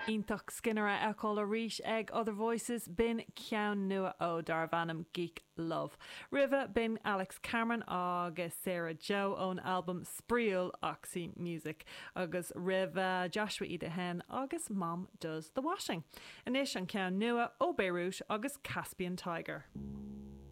Ítach Skinnera eáil a ríis ag Other Voices bin ceann nua ó dar bhanam Geek Love. Riva bin Alex Cameron agus Sarah Joe ón album Spriel Oxy Music agus Riva Joshua Ida Hen agus Mom Does the Washing. Inis an ceann nua ó Beirut agus Caspian Tiger.